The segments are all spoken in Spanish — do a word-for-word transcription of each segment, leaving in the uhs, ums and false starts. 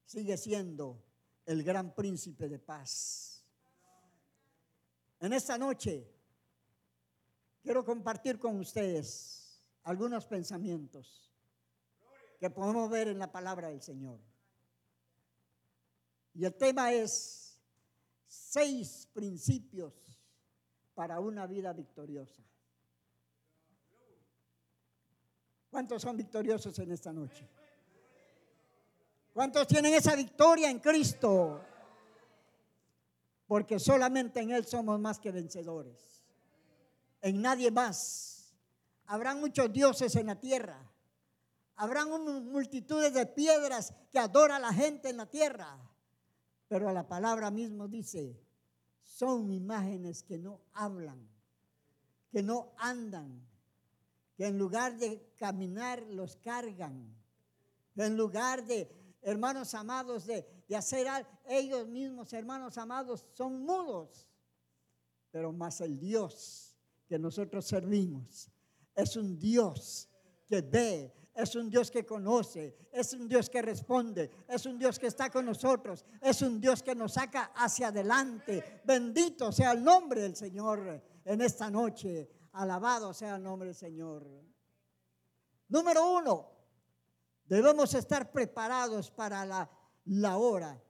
sigue siendo el gran príncipe de paz. En esta noche quiero compartir con ustedes algunos pensamientos que podemos ver en la palabra del Señor. Y el tema es seis principios para una vida victoriosa. ¿Cuántos son victoriosos en esta noche? ¿Cuántos tienen esa victoria en Cristo? Porque solamente en Él somos más que vencedores. En nadie más. Habrán muchos dioses en la tierra. Habrán multitudes de piedras que adora a la gente en la tierra. Pero la palabra mismo dice, son imágenes que no hablan, que no andan, que en lugar de caminar los cargan, que en lugar de, hermanos amados, de, de hacer algo, ellos mismos, hermanos amados, son mudos. Pero más el Dios que nosotros servimos es un Dios que ve, es un Dios que conoce, es un Dios que responde, es un Dios que está con nosotros, es un Dios que nos saca hacia adelante. Bendito sea el nombre del Señor en esta noche. Alabado sea el nombre del Señor. Número uno, debemos estar preparados para la, la hora.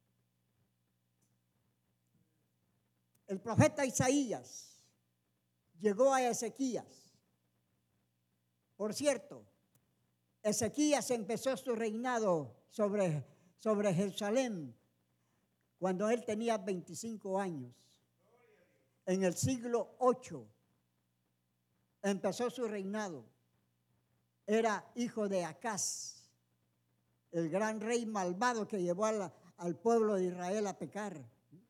El profeta Isaías llegó a Ezequías. Por cierto, Ezequías empezó su reinado sobre, sobre Jerusalén cuando él tenía veinticinco años. En el siglo ocho empezó su reinado. Era hijo de Acaz, el gran rey malvado que llevó a la, al pueblo de Israel a pecar.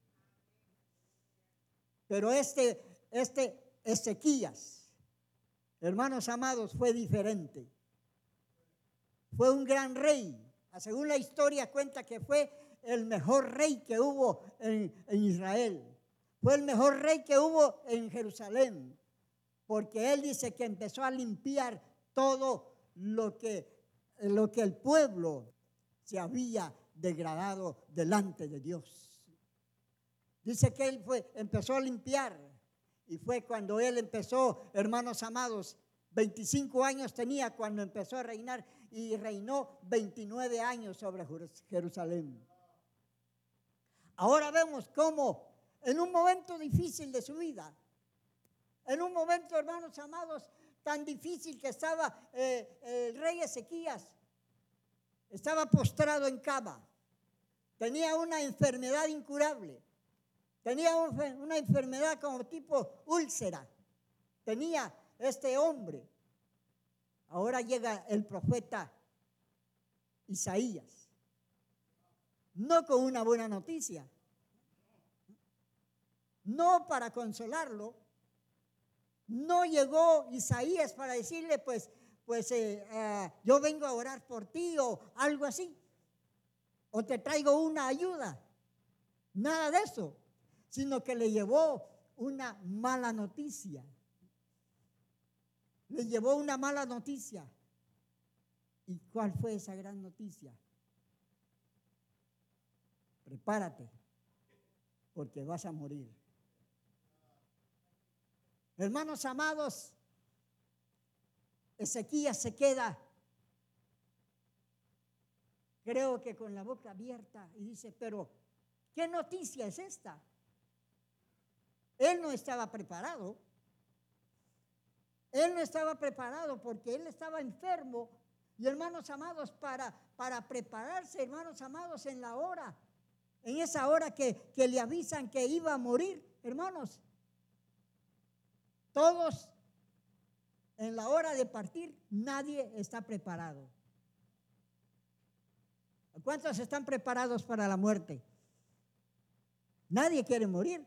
Pero este, este Ezequías, hermanos amados, fue diferente. Fue un gran rey. Según la historia cuenta que fue el mejor rey que hubo en, en Israel. Fue el mejor rey que hubo en Jerusalén. Porque él dice que empezó a limpiar todo lo que, lo que el pueblo se había degradado delante de Dios. Dice que él fue, empezó a limpiar. Y fue cuando él empezó, hermanos amados, veinticinco años tenía cuando empezó a reinar. Y reinó veintinueve años sobre Jerusalén. Ahora vemos cómo en un momento difícil de su vida, en un momento, hermanos amados, tan difícil que estaba eh, el rey Ezequías, estaba postrado en cama, tenía una enfermedad incurable, tenía una enfermedad como tipo úlcera, tenía este hombre. Ahora llega el profeta Isaías, no con una buena noticia, no para consolarlo. No llegó Isaías para decirle, pues, pues eh, eh, yo vengo a orar por ti o algo así, o te traigo una ayuda. Nada de eso, sino que le llevó una mala noticia. Le llevó una mala noticia. ¿Y cuál fue esa gran noticia? Prepárate, porque vas a morir. Hermanos amados, Ezequías se queda, creo que con la boca abierta, y dice, pero ¿qué noticia es esta? Él no estaba preparado. Él no estaba preparado porque él estaba enfermo. Y hermanos amados, para, para prepararse, hermanos amados, en la hora, en esa hora que, que le avisan que iba a morir, hermanos, todos en la hora de partir, nadie está preparado. ¿Cuántos están preparados para la muerte? Nadie quiere morir.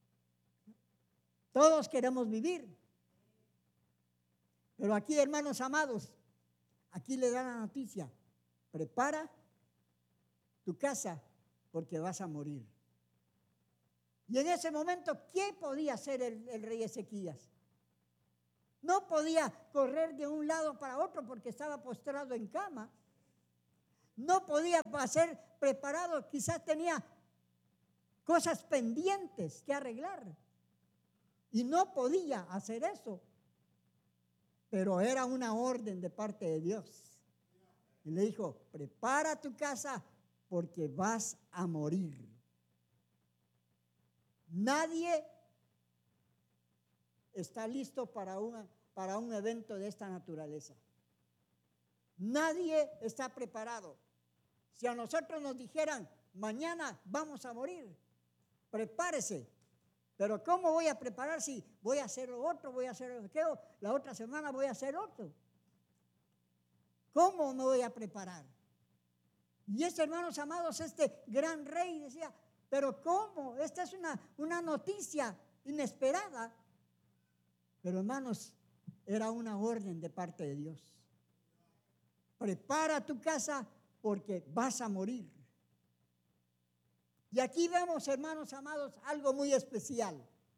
Todos queremos vivir. Pero aquí, hermanos amados, aquí le dan la noticia: prepara tu casa porque vas a morir. Y en ese momento, ¿qué podía hacer el, el rey Ezequías? No podía correr de un lado para otro porque estaba postrado en cama. No podía hacer preparado, quizás tenía cosas pendientes que arreglar y no podía hacer eso, pero era una orden de parte de Dios. Y le dijo, prepara tu casa porque vas a morir. Nadie está listo para, una, para un evento de esta naturaleza. Nadie está preparado. Si a nosotros nos dijeran, mañana vamos a morir, prepárese. Pero ¿cómo voy a preparar si voy a hacer otro, voy a hacer aquello, la otra semana voy a hacer otro? ¿Cómo me voy a preparar? Y este, hermanos amados, este gran rey decía, pero ¿cómo? Esta es una, una noticia inesperada. Pero hermanos, era una orden de parte de Dios. Prepara tu casa porque vas a morir. Y aquí vemos, hermanos amados, algo muy especial.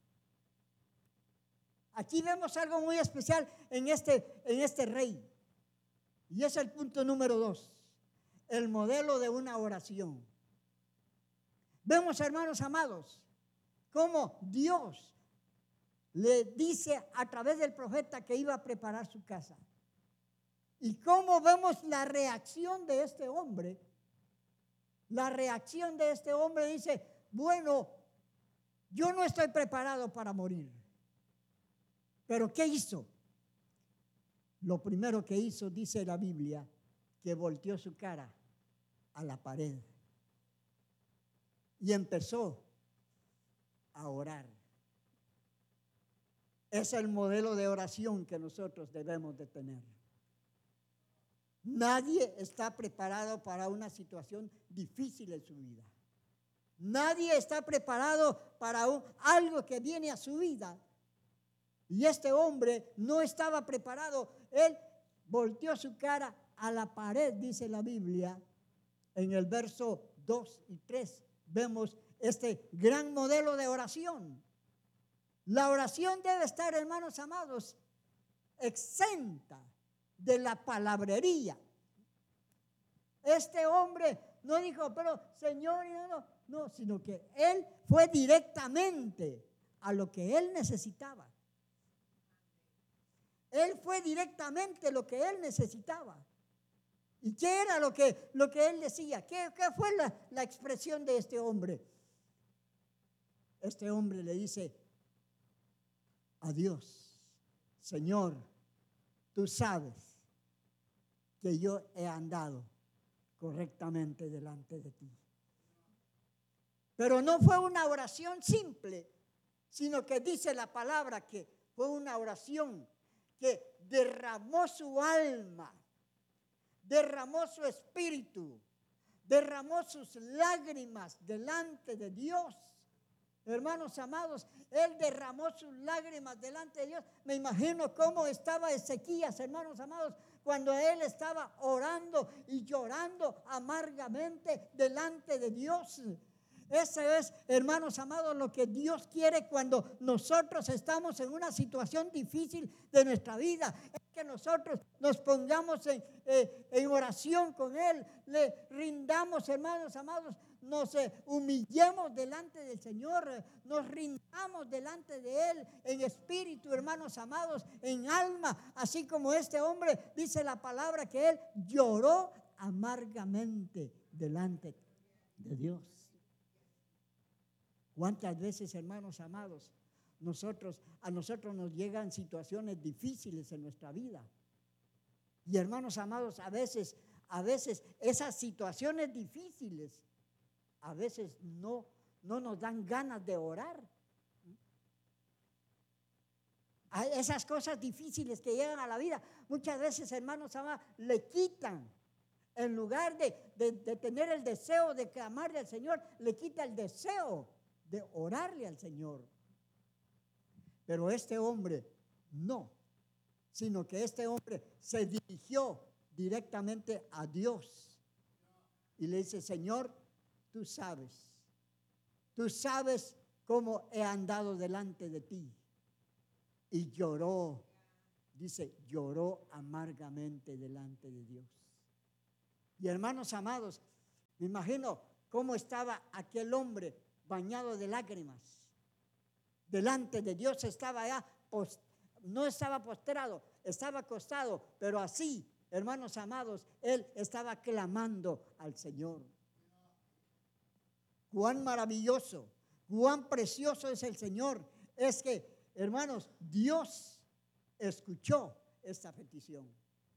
Aquí vemos algo muy especial en este, en este rey. Y es el punto número dos, el modelo de una oración. Vemos, hermanos amados, cómo Dios le dice a través del profeta que iba a preparar su casa. Y cómo vemos la reacción de este hombre. La reacción de este hombre dice, bueno, yo no estoy preparado para morir. Pero ¿qué hizo? Lo primero que hizo, dice la Biblia, que volteó su cara a la pared y empezó a orar. Es el modelo de oración que nosotros debemos de tener. Nadie está preparado para una situación difícil en su vida. Nadie está preparado para un, algo que viene a su vida. Y este hombre no estaba preparado. Él volteó su cara a la pared, dice la Biblia. En el verso dos y tres vemos este gran modelo de oración. La oración debe estar, hermanos amados, exenta de la palabrería. Este hombre no dijo, pero Señor, no, no, no, sino que él fue directamente a lo que él necesitaba. Él fue directamente lo que él necesitaba. ¿Y qué era lo que, lo que él decía? ¿Qué, qué fue la, la expresión de este hombre? Este hombre le dice a Dios, Señor, tú sabes que yo he andado correctamente delante de ti. Pero no fue una oración simple, sino que dice la palabra que fue una oración que derramó su alma, derramó su espíritu, derramó sus lágrimas delante de Dios. Hermanos amados, él derramó sus lágrimas delante de Dios. Me imagino cómo estaba Ezequías, hermanos amados, cuando él estaba orando y llorando amargamente delante de Dios. Eso es, hermanos amados, lo que Dios quiere cuando nosotros estamos en una situación difícil de nuestra vida. Es que nosotros nos pongamos en, eh, en oración con Él, le rindamos, hermanos amados, nos eh, humillemos delante del Señor, eh, nos rindamos delante de Él en espíritu, hermanos amados, en alma, así como este hombre dice la palabra que él lloró amargamente delante de Dios. ¿Cuántas veces, hermanos amados, nosotros, a nosotros nos llegan situaciones difíciles en nuestra vida? Y hermanos amados, a veces, a veces esas situaciones difíciles, a veces no, no nos dan ganas de orar. A esas cosas difíciles que llegan a la vida, muchas veces, hermanos amados, le quitan. En lugar de, de, de tener el deseo de clamarle al Señor, le quita el deseo de orarle al Señor. Pero este hombre no, sino que este hombre se dirigió directamente a Dios y le dice, Señor, tú sabes, tú sabes cómo he andado delante de ti. Y lloró, dice, lloró amargamente delante de Dios. Y hermanos amados, Me imagino cómo estaba aquel hombre bañado de lágrimas. Delante de Dios estaba allá, post, no estaba postrado, estaba acostado, pero así, hermanos amados, él estaba clamando al Señor. Cuán maravilloso, cuán precioso es el Señor. Es que, hermanos, Dios escuchó esta petición.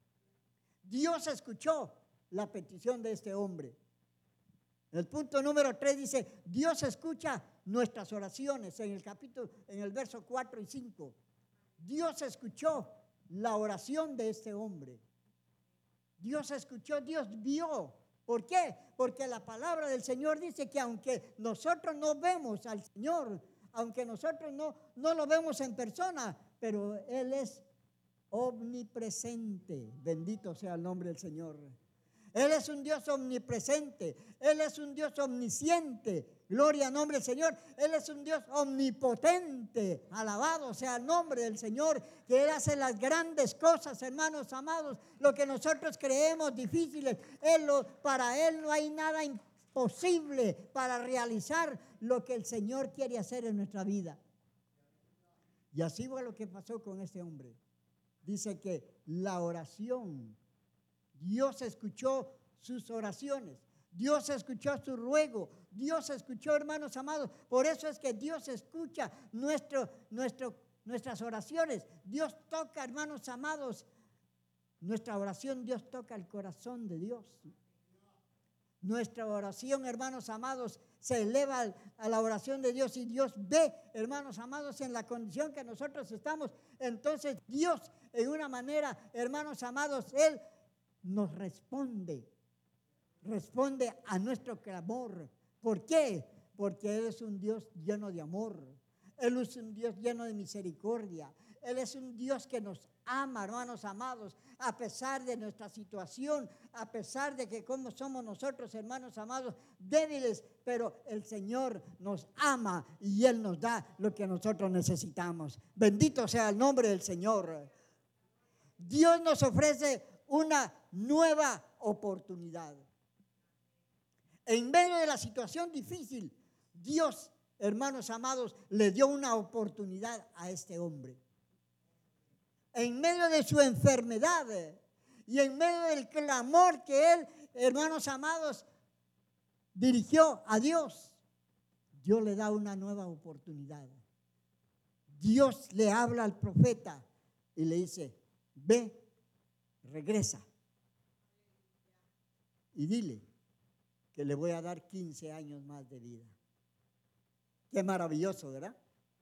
Dios escuchó la petición de este hombre. El punto número tres dice, Dios escucha nuestras oraciones. En el capítulo, en el verso cuatro y cinco, Dios escuchó la oración de este hombre. Dios escuchó, Dios vio. ¿Por qué? Porque la palabra del Señor dice que aunque nosotros no vemos al Señor, aunque nosotros no, no lo vemos en persona, pero Él es omnipresente. Bendito sea el nombre del Señor. Él es un Dios omnipresente. Él es un Dios omnisciente. Gloria al nombre del Señor. Él es un Dios omnipotente. Alabado sea el nombre del Señor, que Él hace las grandes cosas, hermanos amados. Lo que nosotros creemos difíciles, Él lo, para Él no hay nada imposible para realizar lo que el Señor quiere hacer en nuestra vida. Y así fue lo que pasó con este hombre. Dice que la oración, Dios escuchó sus oraciones, Dios escuchó su ruego, Dios escuchó, hermanos amados. Por eso es que Dios escucha nuestro, nuestro, nuestras oraciones. Dios toca, hermanos amados, nuestra oración, Dios toca el corazón de Dios. Nuestra oración, hermanos amados, se eleva a la oración de Dios y Dios ve, hermanos amados, en la condición que nosotros estamos. Entonces Dios, en una manera, hermanos amados, Él nos responde, responde a nuestro clamor. ¿Por qué? Porque Él es un Dios lleno de amor, Él es un Dios lleno de misericordia, Él es un Dios que nos ama, hermanos amados, a pesar de nuestra situación, a pesar de que como somos nosotros, hermanos amados, débiles, pero el Señor nos ama y Él nos da lo que nosotros necesitamos. Bendito sea el nombre del Señor. Dios nos ofrece una nueva oportunidad. En medio de la situación difícil, Dios, hermanos amados, le dio una oportunidad a este hombre. En medio de su enfermedad y en medio del clamor que él, hermanos amados, dirigió a Dios, Dios le da una nueva oportunidad. Dios le habla al profeta y le dice, ve, regresa y dile que le voy a dar quince años más de vida. Qué maravilloso, ¿verdad?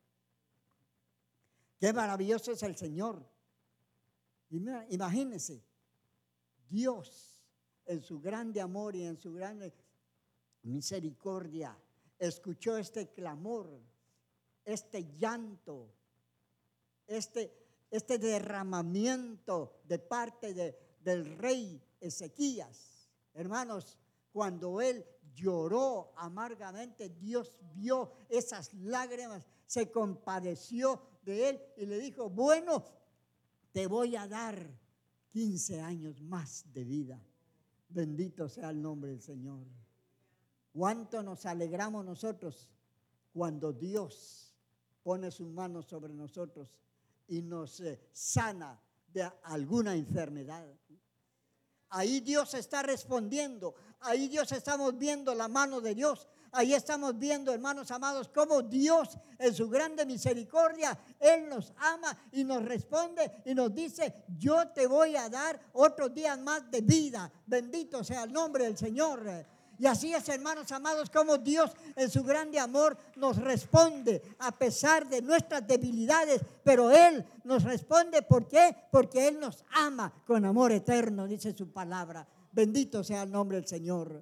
Qué maravilloso es el Señor. Imagínense, Dios en su grande amor y en su grande misericordia escuchó este clamor, este llanto, este, este derramamiento de parte de, del rey Ezequías. Hermanos, cuando él lloró amargamente, Dios vio esas lágrimas, se compadeció de él y le dijo, bueno, te voy a dar quince años más de vida. Bendito sea el nombre del Señor. Cuánto nos alegramos nosotros cuando Dios pone sus manos sobre nosotros y nos eh, sana de alguna enfermedad. Ahí Dios está respondiendo, ahí Dios estamos viendo la mano de Dios. Ahí estamos viendo, hermanos amados, cómo Dios en su grande misericordia, Él nos ama y nos responde y nos dice, yo te voy a dar otros días más de vida. Bendito sea el nombre del Señor. Y así es, hermanos amados, como Dios en su grande amor nos responde a pesar de nuestras debilidades, pero Él nos responde, ¿por qué? Porque Él nos ama con amor eterno, dice su palabra. Bendito sea el nombre del Señor.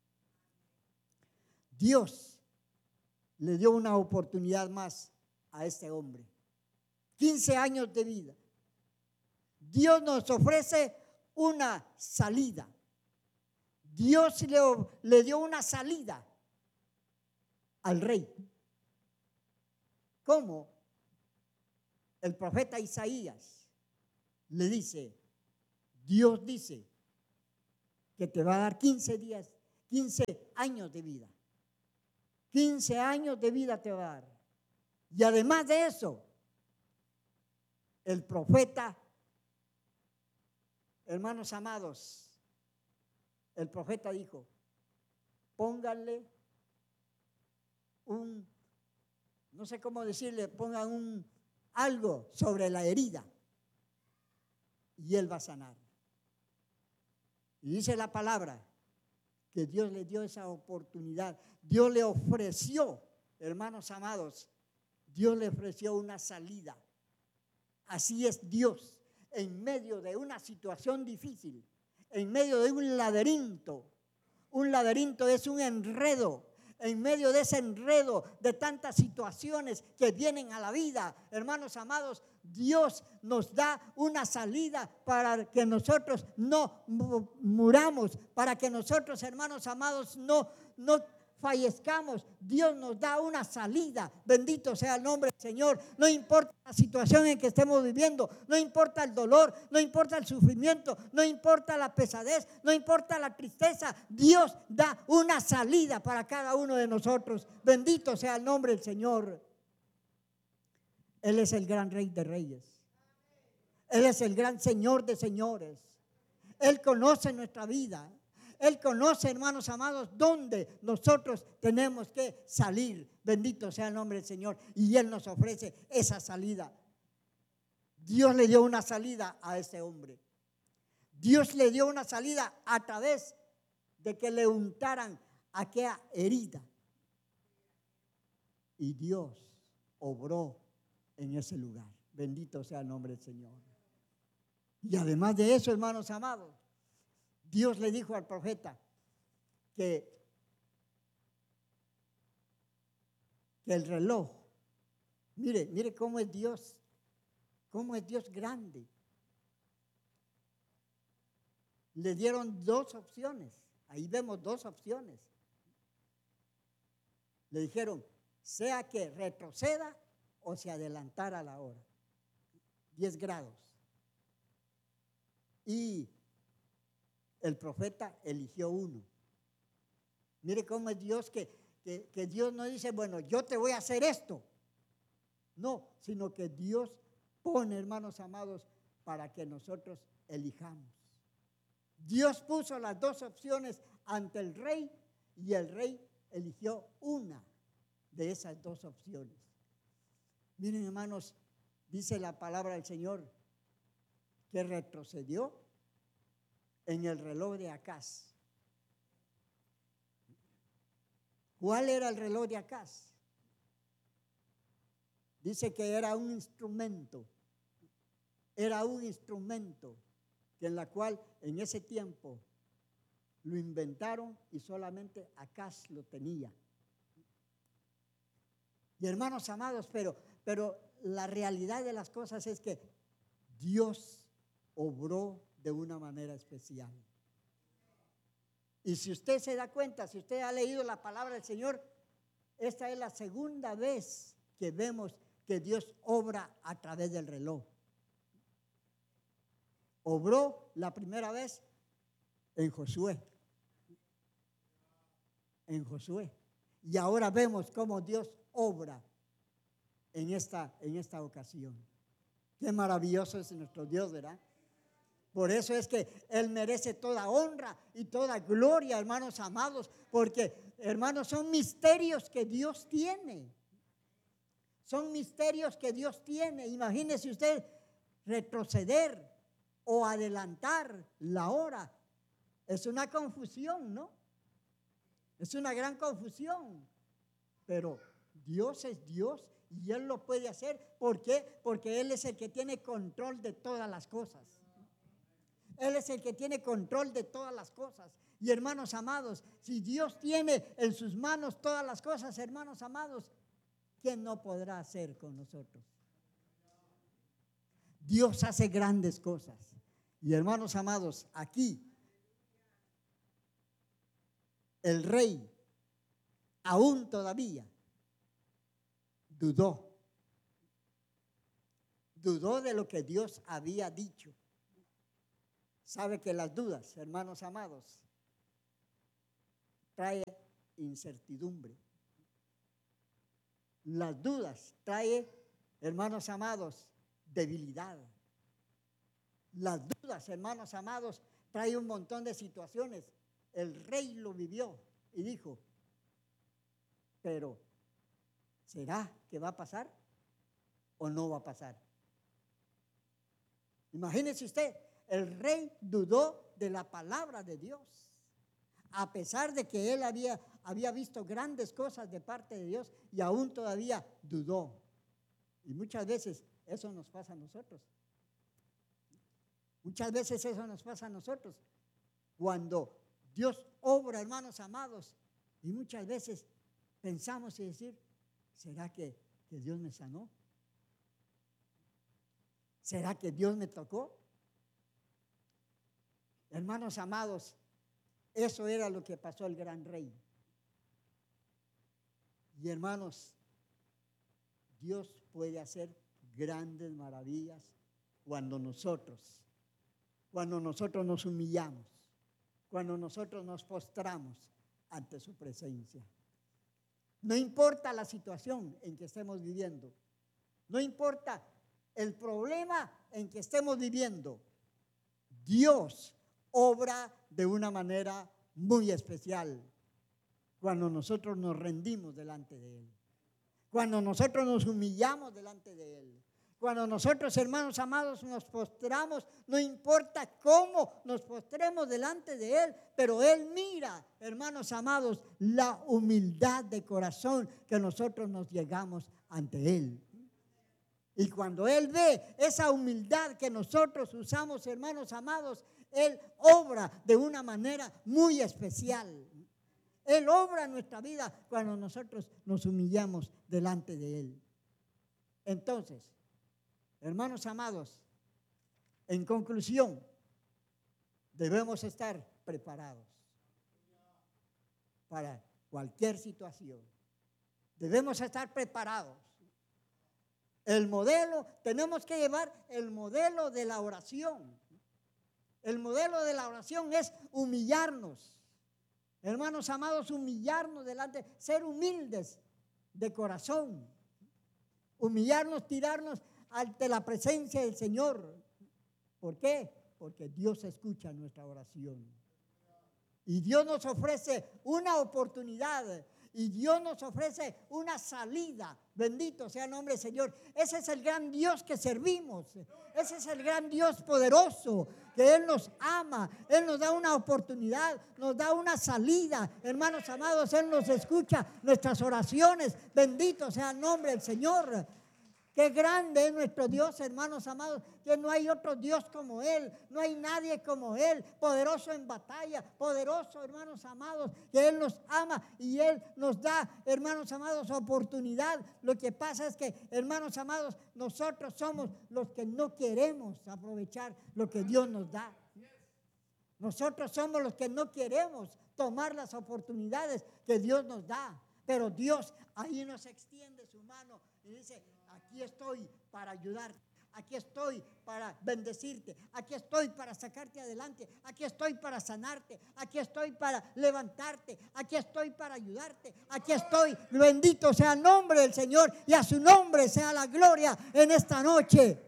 Dios le dio una oportunidad más a este hombre. quince años de vida. Dios nos ofrece una salida. Dios le, le dio una salida al rey. ¿Cómo? El profeta Isaías le dice, Dios dice que te va a dar quince días quince años de vida. quince años de vida te va a dar. Y además de eso, el profeta, hermanos amados, el profeta dijo, pónganle un, no sé cómo decirle, pongan un algo sobre la herida y él va a sanar. Y dice la palabra que Dios le dio esa oportunidad. Dios le ofreció, hermanos amados, Dios le ofreció una salida. Así es Dios, en medio de una situación difícil, en medio de un laberinto. Un laberinto es un enredo. En medio de ese enredo de tantas situaciones que vienen a la vida, hermanos amados, Dios nos da una salida para que nosotros no muramos, para que nosotros, hermanos amados, no, no fallezcamos. Dios nos da una salida. Bendito sea el nombre del Señor. No importa la situación en que estemos viviendo, no importa el dolor, no importa el sufrimiento, no importa la pesadez, no importa la tristeza. Dios da una salida para cada uno de nosotros. Bendito sea el nombre del Señor. Él es el gran Rey de Reyes. Él es el gran Señor de señores. Él conoce nuestra vida. Él conoce, hermanos amados, dónde nosotros tenemos que salir. Bendito sea el nombre del Señor. Y Él nos ofrece esa salida. Dios le dio una salida a ese hombre. Dios le dio una salida a través de que le untaran aquella herida. Y Dios obró en ese lugar. Bendito sea el nombre del Señor. Y además de eso, hermanos amados, Dios le dijo al profeta que, que el reloj, mire, mire cómo es Dios, cómo es Dios grande. Le dieron dos opciones, ahí vemos dos opciones. Le dijeron, sea que retroceda o se adelantara la hora, diez grados. Y el profeta eligió uno. Mire cómo es Dios, que, que, que Dios no dice, bueno, yo te voy a hacer esto. No, sino que Dios pone, hermanos amados, para que nosotros elijamos. Dios puso las dos opciones ante el rey y el rey eligió una de esas dos opciones. Miren, hermanos, dice la palabra del Señor que retrocedió en el reloj de Acaz. ¿Cuál era el reloj de Acaz? Dice que era un instrumento, era un instrumento que en la cual en ese tiempo lo inventaron y solamente Acaz lo tenía. Y hermanos amados, pero, pero la realidad de las cosas es que Dios obró de una manera especial. Y si usted se da cuenta, si usted ha leído la palabra del Señor, esta es la segunda vez que vemos que Dios obra a través del reloj. Obró la primera vez en Josué. En Josué. Y ahora vemos cómo Dios obra en esta, en esta ocasión. Qué maravilloso es nuestro Dios, ¿verdad? Por eso es que Él merece toda honra y toda gloria, hermanos amados, porque, hermanos, son misterios que Dios tiene. Son misterios que Dios tiene. Imagínese usted retroceder o adelantar la hora. Es una confusión, ¿no? Es una gran confusión. Pero Dios es Dios y Él lo puede hacer. ¿Por qué? Porque Él es el que tiene control de todas las cosas. Él es el que tiene control de todas las cosas. Y hermanos amados, si Dios tiene en sus manos todas las cosas, hermanos amados, ¿quién no podrá hacer con nosotros? Dios hace grandes cosas. Y hermanos amados, aquí el rey aún todavía dudó. Dudó de lo que Dios había dicho. Sabe que las dudas, hermanos amados, trae incertidumbre. Las dudas trae, hermanos amados, debilidad. Las dudas, hermanos amados, trae un montón de situaciones. El rey lo vivió y dijo, pero ¿será que va a pasar o no va a pasar? Imagínese usted, el rey dudó de la palabra de Dios, a pesar de que él había, había visto grandes cosas de parte de Dios y aún todavía dudó. Y muchas veces eso nos pasa a nosotros. Muchas veces eso nos pasa a nosotros. Cuando Dios obra, hermanos amados, y muchas veces pensamos y decir, ¿será que, que Dios me sanó? ¿Será que Dios me tocó? Hermanos amados, eso era lo que pasó al gran rey. Y hermanos, Dios puede hacer grandes maravillas cuando nosotros, cuando nosotros nos humillamos, cuando nosotros nos postramos ante su presencia. No importa la situación en que estemos viviendo, no importa el problema en que estemos viviendo, Dios obra de una manera muy especial cuando nosotros nos rendimos delante de Él, cuando nosotros nos humillamos delante de Él, cuando nosotros, hermanos amados, nos postramos, no importa cómo nos postremos delante de Él, pero Él mira, hermanos amados, la humildad de corazón que nosotros nos llegamos ante Él. Y cuando Él ve esa humildad que nosotros usamos, hermanos amados, Él obra de una manera muy especial. Él obra en nuestra vida cuando nosotros nos humillamos delante de Él. Entonces, hermanos amados, en conclusión, debemos estar preparados para cualquier situación. Debemos estar preparados. El modelo, tenemos que llevar el modelo de la oración. El modelo de la oración es humillarnos. Hermanos amados, humillarnos delante, ser humildes de corazón. Humillarnos, tirarnos ante la presencia del Señor. ¿Por qué? Porque Dios escucha nuestra oración. Y Dios nos ofrece una oportunidad. Y Dios nos ofrece una salida. Bendito sea el nombre del Señor. Ese es el gran Dios que servimos. Ese es el gran Dios poderoso, que Él nos ama. Él nos da una oportunidad, nos da una salida. Hermanos amados, Él nos escucha nuestras oraciones. Bendito sea el nombre del Señor. Qué grande es nuestro Dios, hermanos amados, que no hay otro Dios como Él, no hay nadie como Él, poderoso en batalla, poderoso, hermanos amados, que Él nos ama y Él nos da, hermanos amados, oportunidad. Lo que pasa es que, hermanos amados, nosotros somos los que no queremos aprovechar lo que Dios nos da. Nosotros somos los que no queremos tomar las oportunidades que Dios nos da, pero Dios ahí nos extiende su mano y dice: aquí estoy para ayudarte, aquí estoy para bendecirte, aquí estoy para sacarte adelante, aquí estoy para sanarte, aquí estoy para levantarte, aquí estoy para ayudarte, aquí estoy. Bendito sea el nombre del Señor y a su nombre sea la gloria en esta noche.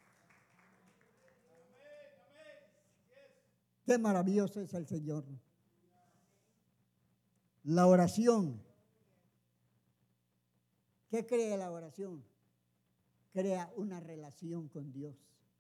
Qué maravilloso es el Señor. La oración. ¿Qué cree la oración? Crea una relación con Dios.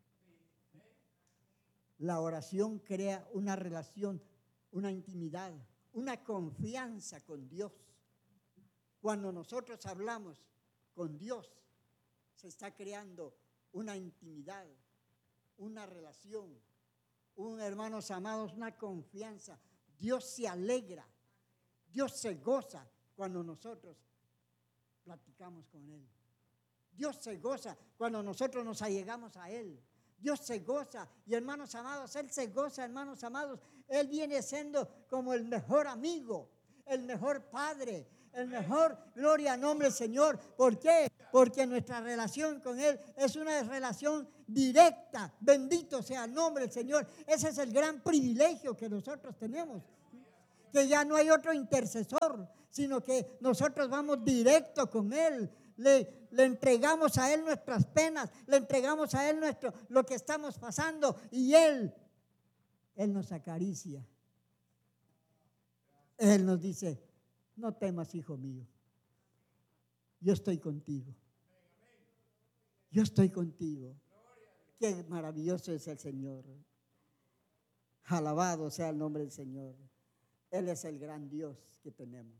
La oración crea una relación, una intimidad, una confianza con Dios. Cuando nosotros hablamos con Dios, se está creando una intimidad, una relación, un, hermanos amados, una confianza. Dios se alegra, Dios se goza cuando nosotros platicamos con Él. Dios se goza cuando nosotros nos allegamos a Él. Dios se goza. Y hermanos amados, Él se goza, hermanos amados. Él viene siendo como el mejor amigo, el mejor padre, el mejor, gloria al nombre del Señor. ¿Por qué? Porque nuestra relación con Él es una relación directa. Bendito sea el nombre del Señor. Ese es el gran privilegio que nosotros tenemos. que ya no hay otro intercesor, sino que nosotros vamos directo con Él. Le, le entregamos a Él nuestras penas, le entregamos a Él nuestro, lo que estamos pasando, y Él, Él nos acaricia. Él nos dice: no temas, hijo mío, yo estoy contigo. Yo estoy contigo. Qué maravilloso es el Señor. Alabado sea el nombre del Señor. Él es el gran Dios que tenemos.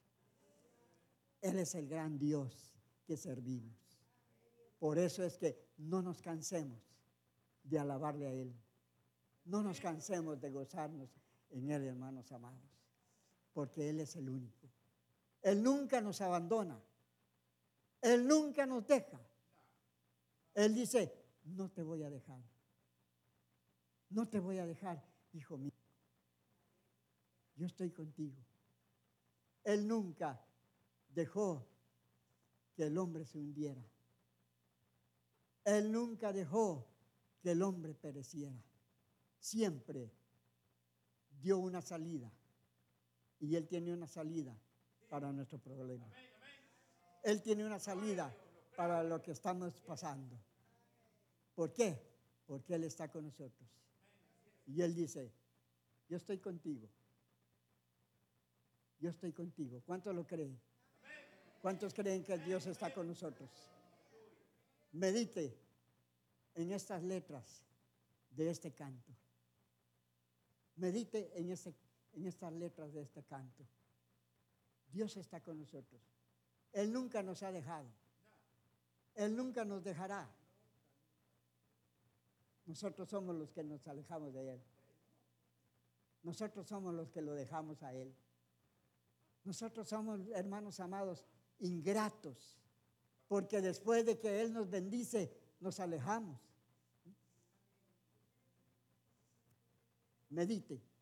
Él es el gran Dios que servimos. Por eso es que no nos cansemos de alabarle a Él. No nos cansemos de gozarnos en Él, hermanos amados, porque Él es el único. Él nunca nos abandona. Él nunca nos deja. Él dice: no te voy a dejar. No te voy a dejar, hijo mío. Yo estoy contigo. Él nunca dejó que el hombre se hundiera. Él nunca dejó que el hombre pereciera. Siempre dio una salida. Y Él tiene una salida para nuestro problema. Él tiene una salida para lo que estamos pasando. ¿Por qué? Porque Él está con nosotros. Y Él dice: yo estoy contigo. Yo estoy contigo. ¿Cuántos lo creen? ¿Cuántos creen que Dios está con nosotros? Medite en estas letras de este canto. Medite en, este, en estas letras de este canto. Dios está con nosotros. Él nunca nos ha dejado. Él nunca nos dejará. Nosotros somos los que nos alejamos de Él. Nosotros somos los que lo dejamos a Él. Nosotros somos, hermanos amados, ingratos, porque después de que Él nos bendice, nos alejamos. Medite.